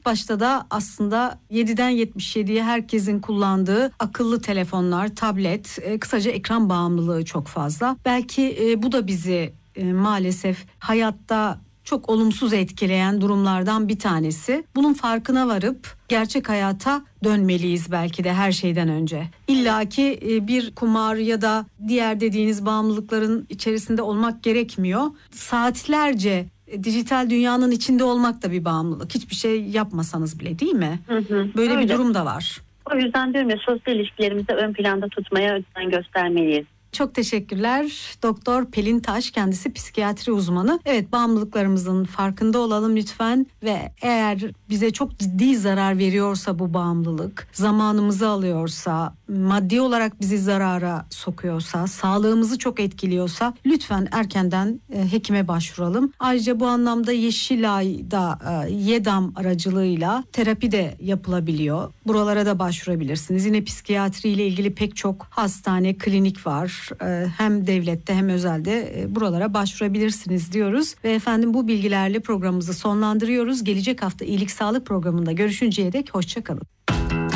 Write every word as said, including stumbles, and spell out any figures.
başta da aslında yediden yetmiş yediye herkesin kullandığı akıllı telefonlar, tablet, e, kısaca ekran bağımlılığı çok fazla. Belki e, bu da bizi e, maalesef hayatta çok olumsuz etkileyen durumlardan bir tanesi. Bunun farkına varıp gerçek hayata dönmeliyiz belki de her şeyden önce. İlla ki bir kumar ya da diğer dediğiniz bağımlılıkların içerisinde olmak gerekmiyor. Saatlerce dijital dünyanın içinde olmak da bir bağımlılık. Hiçbir şey yapmasanız bile, değil mi? Hı hı, Böyle öyle bir durum da var. O yüzden diyorum ya, sosyal ilişkilerimizi ön planda tutmaya özen göstermeliyiz. Çok teşekkürler. Doktor Pelin Taş, kendisi psikiyatri uzmanı. Evet, bağımlılıklarımızın farkında olalım lütfen ve eğer bize çok ciddi zarar veriyorsa bu bağımlılık, zamanımızı alıyorsa, maddi olarak bizi zarara sokuyorsa, sağlığımızı çok etkiliyorsa lütfen erkenden e, hekime başvuralım. Ayrıca bu anlamda Yeşilay'da e, YEDAM aracılığıyla terapi de yapılabiliyor. Buralara da başvurabilirsiniz. Yine psikiyatri ile ilgili pek çok hastane, klinik var. Hem devlette hem özelde buralara başvurabilirsiniz diyoruz. Ve efendim, bu bilgilerle programımızı sonlandırıyoruz. Gelecek hafta iyilik sağlık programında görüşünceye dek hoşça kalın.